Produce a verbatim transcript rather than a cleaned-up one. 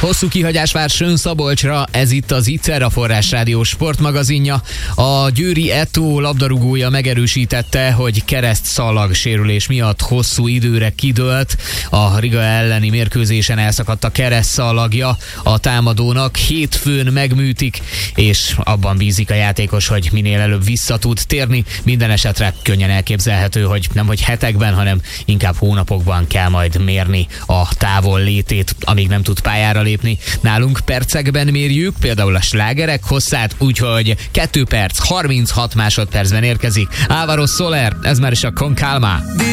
Hosszú kihagyás vár Sőn-Szabolcsra, ez itt az Itzer, a Forrás Rádió sportmagazinja. A győri Eto labdarúgója megerősítette, hogy keresztszalag sérülés miatt hosszú időre kidőlt. A Riga elleni mérkőzésen elszakadt a keresztszalagja a támadónak, hétfőn megműtik, és abban bízik a játékos, hogy minél előbb vissza tud térni. Minden esetre könnyen elképzelhető, hogy nem hogy hetekben, hanem inkább hónapokban kell majd mérni a távol létét, amíg nem tud pályára lépni. Nálunk percekben mérjük, például a slágerek hosszát, úgyhogy kettő perc, harminchat másodpercben érkezik Álvaro Soler, ez már is a Con Calma.